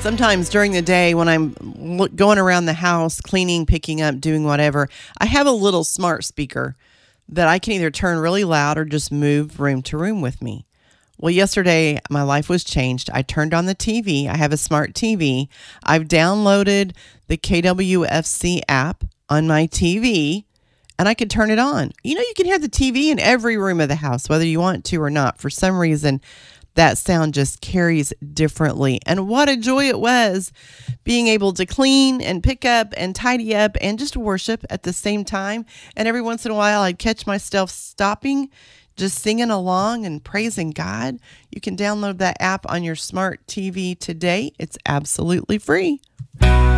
Sometimes during the day when I'm going around the house, cleaning, picking up, doing whatever, I have a little smart speaker that I can either turn really loud or just move room to room with me. Well, yesterday my life was changed. I turned on the TV. I have a smart TV. I've downloaded the KWFC app on my TV and I could turn it on. You know, you can have the TV in every room of the house, whether you want to or not. For some reason, that sound just carries differently. And what a joy it was being able to clean and pick up and tidy up and just worship at the same time. And every once in a while, I'd catch myself stopping, just singing along and praising God. You can download that app on your smart TV today. It's absolutely free.